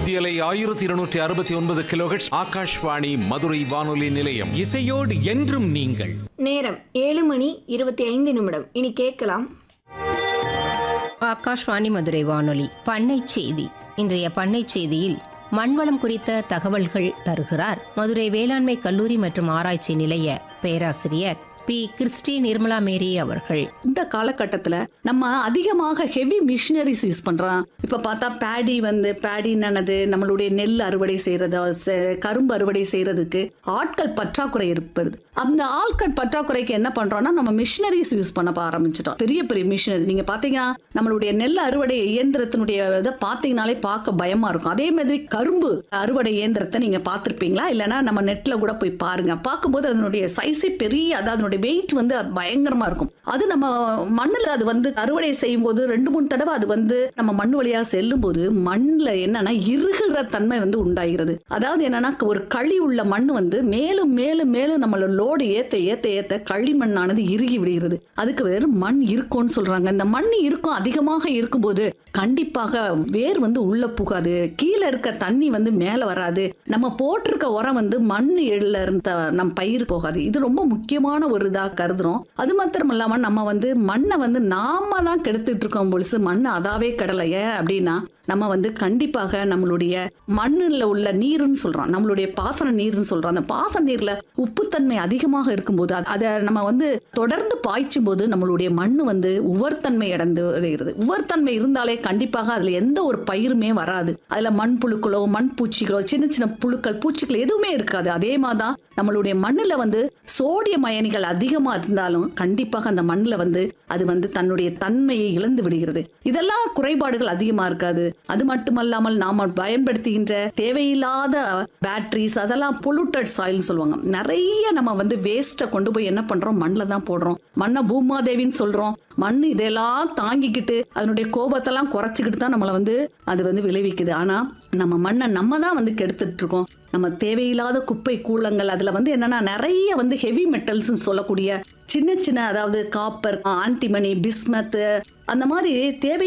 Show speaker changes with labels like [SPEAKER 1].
[SPEAKER 1] மத்தியலை 1269 கிலோஹெர்ட்ஸ் ஆகாஷ்வாணி மதுரை வானொலி நிலையம்.
[SPEAKER 2] இசையோடு என்றும் நீங்கள்.
[SPEAKER 3] நேரம் 7:25. இனி கேட்கலாம்
[SPEAKER 4] ஆகாஷ்வாணி மதுரை வானொலி பண்ணை செய்தி. இன்றைய பண்ணை செய்தியில் மண்வளம் குறித்த தகவல்கள் தருகிறார் மதுரை வேளாண்மை கல்லூரி மற்றும் ஆராய்ச்சி நிலைய பேராசிரியர் பி. கிறிஸ்டி நிர்மலா மேரி அவர்கள்.
[SPEAKER 5] இந்த காலகட்டத்தில் நம்ம அதிகமாக ஹெவி மிஷினரிஸ் யூஸ் பண்ணுறோம். இப்போ பார்த்தா பேடி என்னது, நம்மளுடைய நெல் அறுவடை செய்கிறது, கரும்பு அறுவடை செய்கிறதுக்கு ஆட்கள் பற்றாக்குறை இருப்பது. அந்த ஆட்கள் பற்றாக்குறைக்கு என்ன பண்ணுறோம்னா நம்ம மிஷினரிஸ் யூஸ் பண்ண ஆரம்பிச்சிட்டோம். பெரிய பெரிய மிஷினரி நீங்கள் பார்த்தீங்கன்னா நம்மளுடைய நெல் அறுவடை இயந்திரத்தினுடைய இதை பார்த்தீங்கனாலே பார்க்க பயமாக இருக்கும். அதே மாதிரி கரும்பு அறுவடை இயந்திரத்தை நீங்கள் பார்த்துருப்பீங்களா? இல்லைன்னா நம்ம நெட்டில் கூட போய் பாருங்கள். பார்க்கும்போது அதனுடைய சைஸே பெரிய, அதாவது வெயிட் வந்து பயங்கரமா இருக்கும். அது நம்ம மண்ணில் அது வந்து அறுவடை செய்யும் போது 2-3 தடவை அது வந்து நம்ம மண் வழியா செல்லும் போது மண்ணில் என்னன்னா இறுகிற தன்மை வந்து உண்டாகிறது. அதாவது என்னன்னா ஒரு களி உள்ள மண் வந்து மேலும் மேலும் மேலும் நம்மளோட லோடு ஏத்த ஏத்த ஏத்த களிமண்ணானது இறுகி விடுகிறது. அதுக்கு வேறு மண் இருக்கும்னு சொல்றாங்க. இந்த மண் இருக்கும் அதிகமாக இருக்கும்போது கண்டிப்பாக வேர் வந்து உள்ள புகாது, கீழே இருக்க தண்ணி வந்து மேல வராது, நம்ம போட்டிருக்க உரம் வந்து மண் எழில இருந்த நம்ம பயிர் போகாது. இது ரொம்ப முக்கியமான ஒரு இதா கருதுறோம். அது மாத்திரம் இல்லாம நம்ம வந்து மண்ணை வந்து நாம தான் கெடுத்துட்டு இருக்கோம் பொழுது மண்ணை அதாவே கெடலை. ஏன் அப்படின்னா நம்ம வந்து கண்டிப்பாக நம்மளுடைய மண்ணில் உள்ள நீருன்னு சொல்றோம், நம்மளுடைய பாசன நீர்னு சொல்றோம். அந்த பாசன நீர்ல உப்புத்தன்மை அதிகமாக இருக்கும்போது அதை நம்ம வந்து தொடர்ந்து பாய்ச்சும் போது நம்மளுடைய மண் வந்து உவர்த்தன்மை அடைந்து வருகிறது. உவர்த்தன்மை இருந்தாலே கண்டிப்பாக அதுல எந்த ஒரு பயிருமே வராது. அதுல மண் புழுக்களோ மண் பூச்சிகளோ சின்ன சின்ன புழுக்கள் பூச்சிகள் எதுவுமே இருக்காது. அதே மாதிரிதான் நம்மளுடைய மண்ணுல வந்து சோடியம் அயனிகள் அதிகமா இருந்தாலும் கண்டிப்பாக அந்த மண்ணுல வந்து அது வந்து தன்னுடைய தன்மையை இழந்து விடுகிறது. இதெல்லாம் குறைபாடுகள் அதிகமா இருக்காது. அது மட்டுமல்லாமல் நாம பயன்படுத்துகின்ற தேவையில்லாத பேட்டரிஸ் அதெல்லாம் பொல்யூட்டட் சாயில்னு சொல்லுவாங்க. நிறைய நம்ம வந்து வேஸ்ட்டை கொண்டு போய் என்ன பண்றோம், மண்ணில் தான் போடுறோம். மண்ணை பூமாதேவின்னு சொல்றோம். மண் இதெல்லாம் தாங்கிக்கிட்டு அதனுடைய கோபத்தெல்லாம் குறைச்சிக்கிட்டு தான் நம்மளை வந்து அது வந்து விளைவிக்குது. ஆனா நம்ம மண்ணை நம்ம தான் வந்து கெடுத்துட்டு இருக்கோம். நம்ம தேவையில்லாத குப்பை கூலங்கள் அதுல வந்து என்னன்னா நிறைய வந்து ஹெவி மெட்டல்ஸ் சொல்லக்கூடிய சின்ன சின்ன, அதாவது காப்பர், ஆன்டிமனி, பிஸ்மத், அந்த மாதிரி தேவை